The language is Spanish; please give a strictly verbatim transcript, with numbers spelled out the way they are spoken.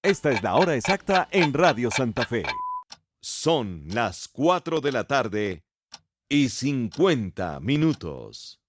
Esta es la hora exacta en Radio Santa Fe. Son las cuatro de la tarde y cincuenta minutos.